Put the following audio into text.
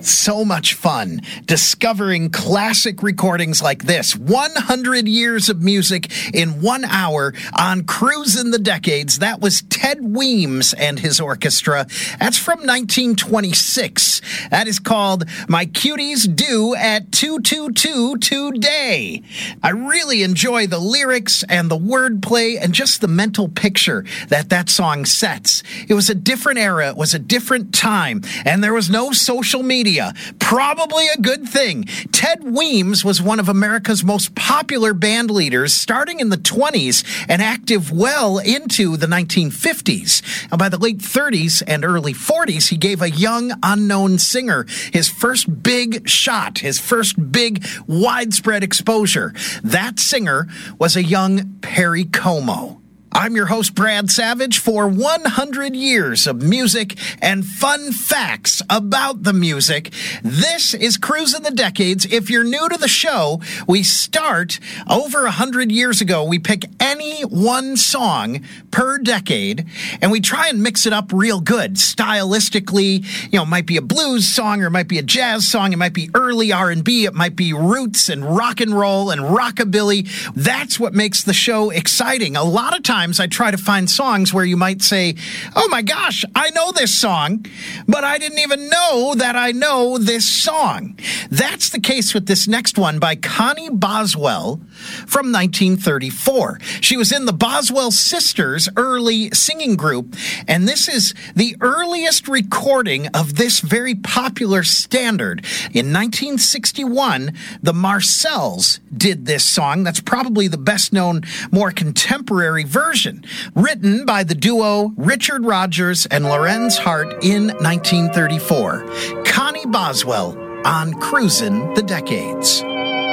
It's so much fun discovering classic recordings like this. 100 years of music in 1 hour on Cruisin' the Decades. That was Ted Weems and his orchestra. That's from 1926. That is called My Cuties Do at 222 Today. I really enjoy the lyrics and the wordplay and just the mental picture that song sets. It was a different era. It was a different time. And there was no social media. Probably a good thing. Ted Weems was one of America's most popular band leaders starting in the 20s and active well into the 1950s. And by the late 30s and early 40s, he gave a young, unknown singer his first big shot, his first big widespread exposure. That singer was a young Perry Como. I'm your host, Brad Savage, for 100 years of music and fun facts about the music. This is Cruisin' the Decades. If you're new to the show, we start over 100 years ago. We pick any one song per decade, and we try and mix it up real good. Stylistically, it might be a blues song, or it might be a jazz song, it might be early R&B, it might be roots and rock and roll and rockabilly. That's what makes the show exciting. A lot of times, I try to find songs where you might say, oh my gosh, I know this song, but I didn't even know that I know this song. That's the case with this next one by Connie Boswell from 1934. She was in the Boswell Sisters' early singing group, and this is the earliest recording of this very popular standard. In 1961, the Marcells did this song. That's probably the best known, more contemporary version. Written by the duo Richard Rodgers and Lorenz Hart in 1934. Connie Boswell on Cruisin' the Decades.